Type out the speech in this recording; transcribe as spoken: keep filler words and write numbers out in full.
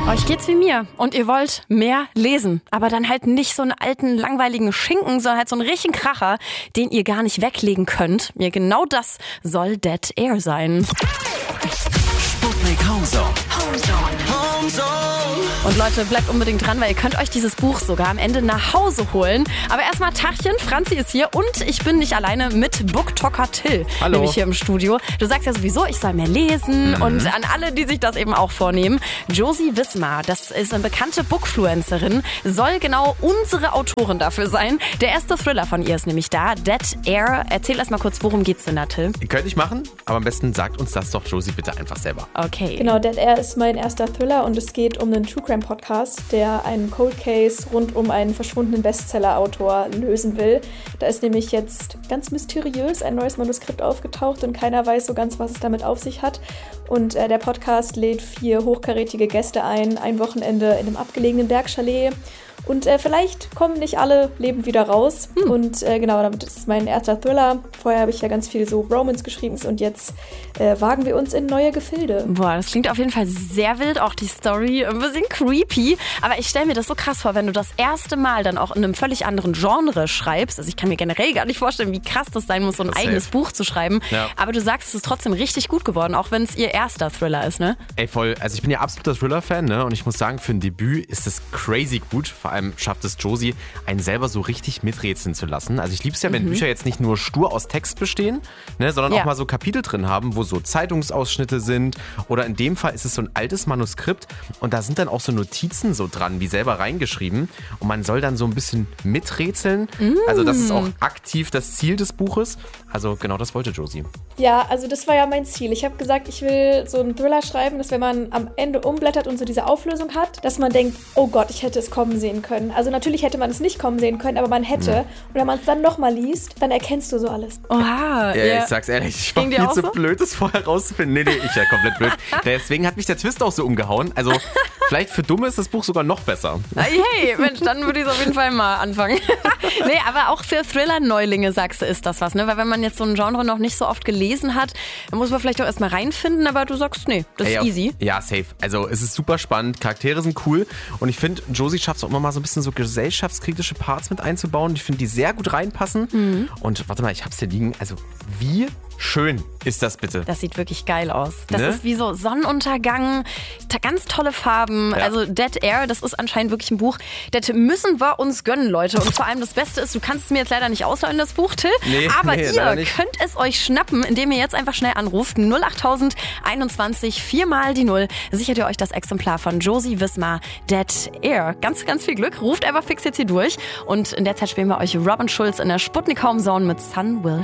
Euch geht's wie mir und ihr wollt mehr lesen, aber dann halt nicht so einen alten, langweiligen Schinken, sondern halt so einen richtigen Kracher, den ihr gar nicht weglegen könnt. Ja, genau das soll Dead Air sein. Sputnik Homezone. Homezone. Homezone. Und Leute, bleibt unbedingt dran, weil ihr könnt euch dieses Buch sogar am Ende nach Hause holen. Aber erstmal Tachchen, Franzi ist hier und ich bin nicht alleine mit Booktalker Till. Hallo. Nämlich hier im Studio. Du sagst ja sowieso, ich soll mehr lesen Mhm. und an alle, die sich das eben auch vornehmen. Josie Wismar, das ist eine bekannte Bookfluencerin, soll genau unsere Autorin dafür sein. Der erste Thriller von ihr ist nämlich da, Dead Air. Erzähl erst mal kurz, worum geht's denn da, Till? Könnte ich machen, aber am besten sagt uns das doch Josie bitte einfach selber. Okay. Genau, Dead Air ist mein erster Thriller und es geht um einen True Crime Podcast, der einen Cold Case rund um einen verschwundenen Bestseller-Autor lösen will. Da ist nämlich jetzt ganz mysteriös ein neues Manuskript aufgetaucht und keiner weiß so ganz, was es damit auf sich hat. Und äh, der Podcast lädt vier hochkarätige Gäste ein, ein Wochenende in einem abgelegenen Bergchalet. Und äh, vielleicht kommen nicht alle lebend wieder raus. Hm. Und äh, genau, damit ist mein erster Thriller. Vorher habe ich ja ganz viel so Romance geschrieben und jetzt äh, wagen wir uns in neue Gefilde. Boah, das klingt auf jeden Fall sehr wild, auch die Story, ein bisschen creepy. Aber ich stelle mir das so krass vor, wenn du das erste Mal dann auch in einem völlig anderen Genre schreibst. Also ich kann mir generell gar nicht vorstellen, wie krass das sein muss, so ein Das eigenes safe. Buch zu schreiben. Ja. Aber du sagst, es ist trotzdem richtig gut geworden, auch wenn es ihr erster Thriller ist, ne? Ey, voll. Also ich bin ja absoluter Thriller-Fan, ne? Und ich muss sagen, für ein Debüt ist es crazy gut. Vor allem schafft es Josie, einen selber so richtig miträtseln zu lassen. Also ich liebe es ja, wenn Mhm. Bücher jetzt nicht nur stur aus Text bestehen, ne, sondern Ja. auch mal so Kapitel drin haben, wo so Zeitungsausschnitte sind. Oder in dem Fall ist es so ein altes Manuskript und da sind dann auch so Notizen so dran, wie selber reingeschrieben. Und man soll dann so ein bisschen miträtseln. Mm. Also das ist auch aktiv das Ziel des Buches. Also genau das wollte Josie. Ja, also das war ja mein Ziel. Ich habe gesagt, ich will so einen Thriller schreiben, dass wenn man am Ende umblättert und so diese Auflösung hat, dass man denkt, oh Gott, ich hätte es kommen sehen können. Also natürlich hätte man es nicht kommen sehen können, aber man hätte. Ja. Und wenn man es dann nochmal liest, dann erkennst du so alles. Oha. Ja, ja, ich sag's ehrlich, ich war Ging dir viel auch zu so? blöd, das vorher rauszufinden. Nee, nee, ich ja komplett blöd. Deswegen hat mich der Twist auch so umgehauen. Also, vielleicht für Dumme ist das Buch sogar noch besser. Hey, Mensch, dann würde ich es auf jeden Fall mal anfangen. Nee, aber auch für Thriller-Neulinge, sagst du, ist das was, ne? Weil wenn man jetzt so ein Genre noch nicht so oft gelesen hat, dann muss man vielleicht auch erstmal reinfinden, aber du sagst, nee, das Ey, ist auf- easy. Ja, safe. Also, es ist super spannend, Charaktere sind cool und ich finde, Josie schafft es auch immer mal so ein bisschen so gesellschaftskritische Parts mit einzubauen. Ich finde, die sehr gut reinpassen. Mhm. Und warte mal, ich hab's hier liegen. Also, wie schön ist das bitte? Das sieht wirklich geil aus. Das Ne? ist wie so Sonnenuntergang, ta- ganz tolle Farben. Ja. Also Dead Air, das ist anscheinend wirklich ein Buch, das müssen wir uns gönnen, Leute. Und vor allem das Beste ist, du kannst es mir jetzt leider nicht ausleihen, das Buch, Till. Nee, aber nee, leider ihr nicht. könnt es euch schnappen, indem ihr jetzt einfach schnell anruft. null acht einundzwanzig, viermal die Null. Sichert ihr euch das Exemplar von Josie Wismar, Dead Air. Ganz, ganz viel Glück. Ruft einfach fix jetzt hier durch. Und in der Zeit spielen wir euch Robin Schulz in der Sputnik Homezone mit Sun Will